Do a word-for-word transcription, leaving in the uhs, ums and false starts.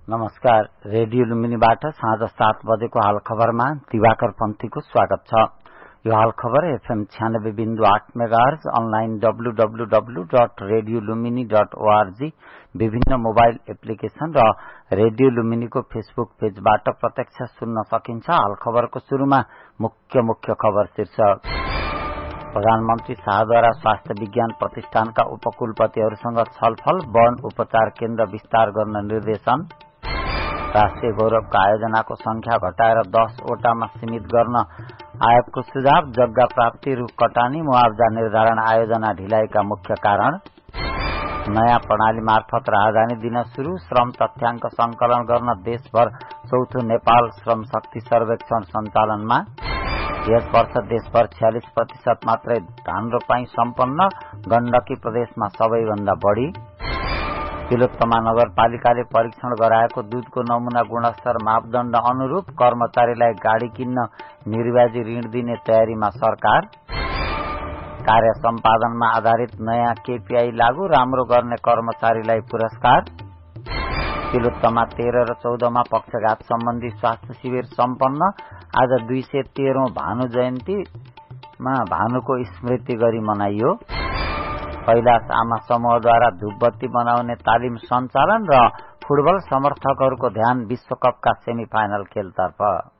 नमस्कार। रेडियो लुम्बिनीबाट साँझ सात बजेको हाल खबरमा दिवाकर पन्थीको स्वागत छ। यो हाल खबर एफएम छ्यानब्बे बिन्दु आठ megahertz, online W W W dot radio Lumbini dot ORG, विभिन्न मोबाइल एप्लिकेशन र रेडियो लुम्बिनीको फेसबुक पेजबाट प्रत्यक्ष सुन्न सकिन्छ। हाल खबरको शुरूमा मुख्य मुख्य खबर शीर्षक। प्रधानमन्त्री शाहद्वारा स्वास्थ्य विज्ञान प्रतिष्ठानका उपकुलपतिहरूसँग छलफल, वन उपचार केन्द्र विस्तार गर्न निर्देशन। राष्ट्रिय गौरवका आयोजनाको संख्या घटाएर दस वटामा सीमित गर्न आयोगको सुझाव। जग्गा प्राप्ति, रुख कटानी, मुआवजा निर्धारण आयोजना ढिलाइका मुख्य कारण। नयाँ प्रणाली मार्फत राहदानी दिन शुरू, श्रम तथ्याङ्क संकलन गर्न देशभर चौथो नेपाल श्रम शक्ति सर्वेक्षण सञ्चालनमा। यस वर्ष देशभर छयालिस प्रतिशत मात्रै धान रोपाई सम्पन्न, गण्डकी प्रदेशमा सबैभन्दा बढ़ी। तिलोत्तमा नगरपालिकाले परीक्षण गराएको दूधको नमूना गुणस्तर मापदण्ड अनुरूप, कर्मचारीलाई गाडी किन्न निर्व्याजी ऋण दिने तयारीमा सरकार। कार्य सम्पादनमा आधारित नयाँ केपीआई लागू, राम्रो गर्ने कर्मचारीलाई पुरस्कार। तिलोत्तमा तेह्र र चौधमा पक्षघात सम्बन्धी स्वास्थ्य शिविर सम्पन्न। आज दुई सय तेह्रौं भानु जयन्तीमा भानुको स्मृति गरी मनाइयो। कैलाश आमा समूहद्वारा धूपबत्ती बनाउने तालिम सञ्चालन र फुटबल समर्थकहरूको ध्यान विश्वकपका सेमी फाइनल खेलतर्फ।